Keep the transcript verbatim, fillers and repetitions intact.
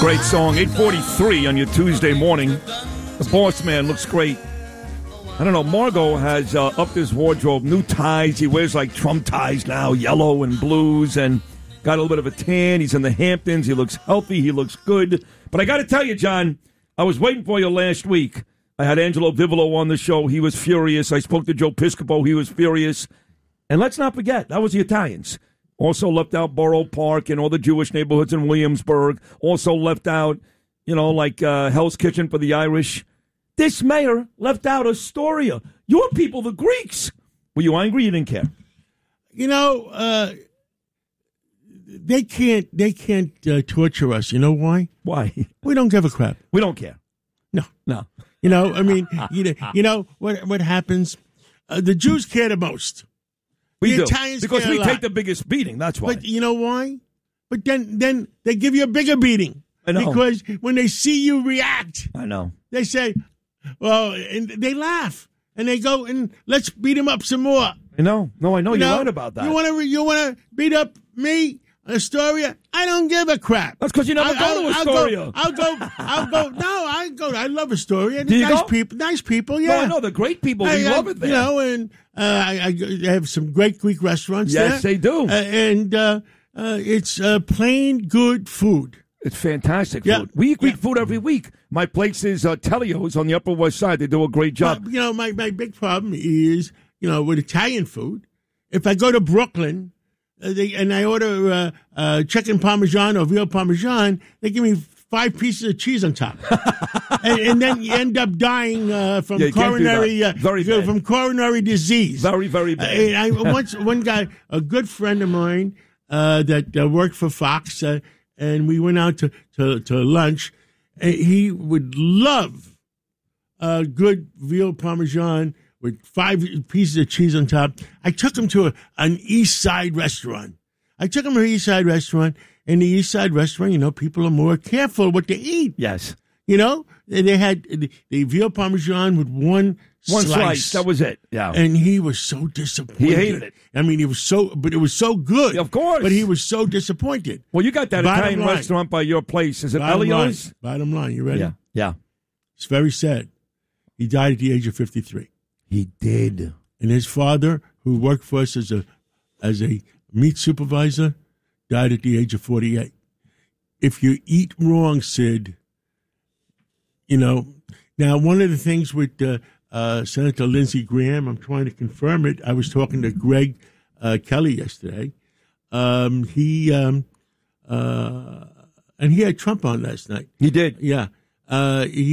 Great song. eight forty-three on your Tuesday morning. The boss man looks great. I don't know. Margot has uh, upped his wardrobe. New ties. He wears like Trump ties now, yellow and blues, and got a little bit of a tan. He's in the Hamptons. He looks healthy. He looks good. But I got to tell you, John, I was waiting for you last week. I had Angelo Vivolo on the show. He was furious. I spoke to Joe Piscopo. He was furious. And let's not forget, that was the Italians. Also left out Borough Park and all the Jewish neighborhoods in Williamsburg. Also left out, you know, like uh, Hell's Kitchen for the Irish. This mayor left out Astoria. Your people, the Greeks. Were you angry? You didn't care. You know, uh, they can't. They can't uh, torture us. You know why? Why? We don't give a crap. We don't care. No, no. You know, I mean, you know, you know what? What happens? Uh, the Jews care the most. We the do Italians because care we a lot. take the biggest beating. That's why. But you know why? But then, then they give you a bigger beating. I know. Because when they see you react, I know. They say, well, and they laugh and they go and let's beat him up some more. I know. No, I know. You You're know, right about that. You want to? You want to beat up me, Astoria? I don't give a crap. That's because you never I, go to Astoria. I'll go. I'll go. I'll go. No, I go. I love Astoria. Do you nice go? people. Nice people. Yeah. No, I know. They're great people. I, We I, love it there. You know, and uh, I, I have some great Greek restaurants there. Yes, they do. Uh, and uh, uh, it's uh, plain good food. It's fantastic Yeah. food. We eat Greek Yeah. food every week. My place is uh, Telio's on the Upper West Side. They do a great job. Uh, you know, my, my big problem is, you know, with Italian food, if I go to Brooklyn uh, they, and I order uh, uh, chicken parmesan or veal parmesan, they give me five pieces of cheese on top. and, and then you end up dying uh, from Yeah, you can't do coronary that. uh, Very bad. from coronary disease. Very, very Uh, bad. and I once one guy, a good friend of mine uh, that uh, worked for Fox, uh, and we went out to, to, to lunch. And he would love a good veal parmesan with five pieces of cheese on top. I took him to a, an East Side restaurant. I took him to an East Side restaurant. In the East Side restaurant, you know, people are more careful what they eat. Yes. You know, they they had the, the veal parmesan with one One slice. slice. That was it. Yeah. And he was so disappointed. He hated it. I mean, he was so, but it was so good. Yeah, of course. But he was so disappointed. Well, you got that Bottom Italian line. restaurant by your place. Is it Bottom line, Elio's? bottom line, you ready? Yeah. Yeah. It's very sad. He died at the age of fifty-three. He did. And his father, who worked for us as a as a meat supervisor, died at the age of forty-eight. If you eat wrong, Sid, you know. Now, one of the things with uh, uh, Senator Lindsey Graham, I'm trying to confirm it. I was talking to Greg uh, Kelly yesterday. Um, he um, uh, and he had Trump on last night. He did. Yeah. Uh, he